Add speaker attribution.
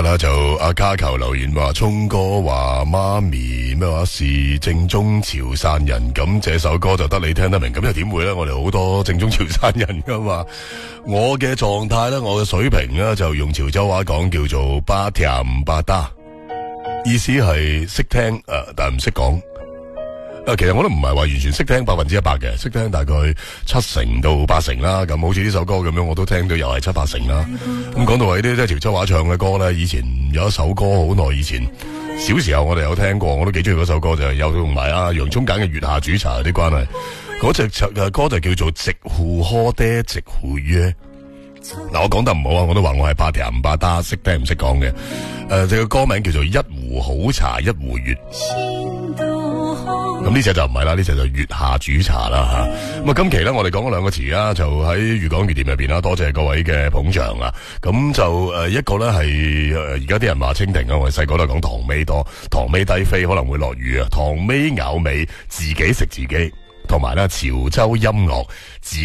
Speaker 1: 日啦，就阿卡球留言話，聰哥話媽咪咩話是正宗潮汕人，咁這首歌就得你聽得明，咁又點會咧？我哋好多正宗潮汕人噶嘛。我嘅狀態咧，我嘅水平咧，就用潮州話講叫做巴甜巴打，意思係識聽但係唔識講。其實我都唔係話完全識聽100%嘅，識聽大概7成到8成啦。咁好似呢首歌咁樣，我都聽到又係7、8成啦。咁講到係啲即係潮州話唱嘅歌咧，以前有一首歌好耐以前，小時候我哋有聽過，我都幾中意嗰首歌，就係有同埋阿洋葱揀嘅月下煮茶有啲關係。嗰隻歌就叫做直呼呵爹直呼約。嗱，我講得唔好啊，我都話我係巴甜唔巴打，識聽唔識講嘅。這個歌名叫做一壺好茶一壺月。咁呢隻就唔係啦，呢隻就月下煮茶啦吓。咁啊，今期咧我哋講咗兩個詞啊，就喺粵港粵店入邊啦，多謝各位嘅捧場啊。咁就一個咧係而家啲人話蜻蜓啊，我哋細個都係講塘尾多，塘尾低飛可能會落雨啊，塘尾咬尾自己食自己，同埋咧潮州音樂自